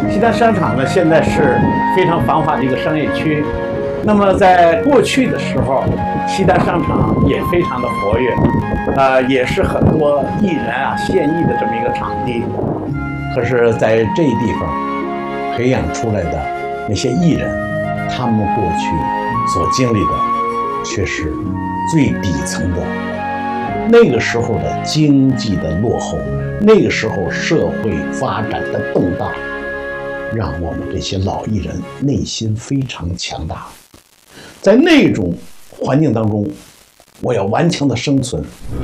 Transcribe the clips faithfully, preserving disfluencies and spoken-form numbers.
西单商场呢，现在是非常繁华的一个商业区。那么在过去的时候，西单商场也非常的活跃，呃，也是很多艺人啊现役的这么一个场地。可是，在这一地方培养出来的那些艺人，他们过去所经历的却是最底层的。那个时候的经济的落后，那个时候社会发展的动荡，让我们这些老艺人内心非常强大。在那种环境当中，我要顽强的生存。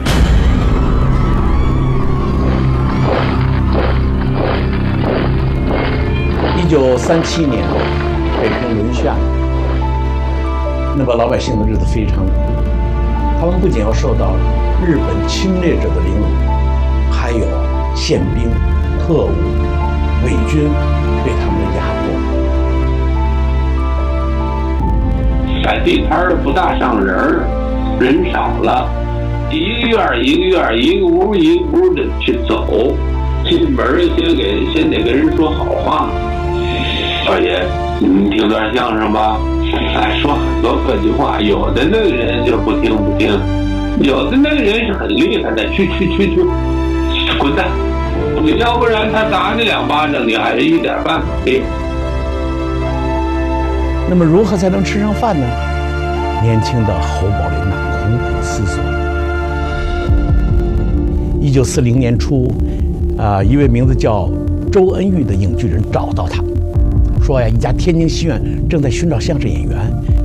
一九三七年，北平沦陷，那么老百姓的日子非常苦。他们不仅要受到日本侵略者的凌辱，还有宪兵、特务、伪军对他们的压迫。 摆地摊的不大上人儿，人少了，一个院一个院，一个屋一个屋的去走，进门先给先得跟人说好话。二爷，你听段相声吧。哎，说很多客气话，有的那个人就不听不听，有的那个人是很厉害的，去去去去，滚蛋！你要不然他打你两巴掌，你还是一点办法没有。 那么如何才能吃上饭呢？年轻的侯宝林呐，苦苦思索。一九四零年初，啊、呃，一位名字叫周恩玉的影剧人找到他，说呀，一家天津戏院正在寻找相声演员，